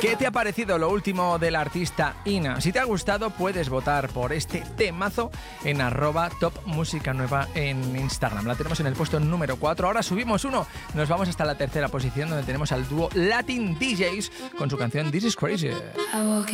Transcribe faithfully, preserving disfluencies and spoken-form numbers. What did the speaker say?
¿Qué te ha parecido lo último del artista Ina? Si te ha gustado, puedes votar por este temazo en arroba top música nueva en Instagram. La tenemos en el puesto número cuatro. Ahora subimos uno. Nos vamos hasta la tercera posición, donde tenemos al dúo Latin D Js con su canción This Is Crazy.